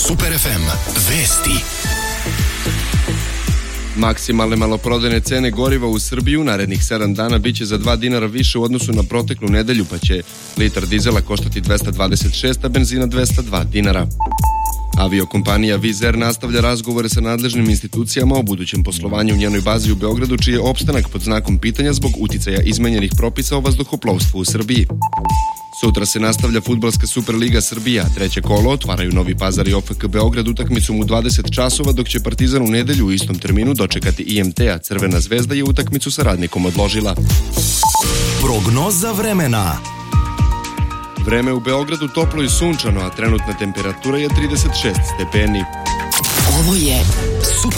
Super FM vesti. Maksimalne maloprodajne cene goriva u Srbiji u narednih 7 dana biće za 2 dinara više u odnosu na proteklu nedelju, pa će litar dizela koštati 226, a benzina 202 dinara. Aviokompanija Wizz Air nastavlja razgovore sa nadležnim institucijama o budućem poslovanju u njenoj bazi u Beogradu, čiji je opstanak pod znakom pitanja zbog uticaja izmenjenih propisa o vazduhoplovstvu u Srbiji. Sutra se nastavlja fudbalska Superliga Srbija. Treće kolo otvaraju Novi Pazar i OFK Beograd utakmicom u 20 časova, dok će Partizan u nedelju u istom terminu dočekati IMT, a Crvena zvezda je utakmicu sa Radnikom odložila. Prognoza vremena. Vreme u Beogradu toplo i sunčano, a trenutna temperatura je 36 stepeni. Ovo je Super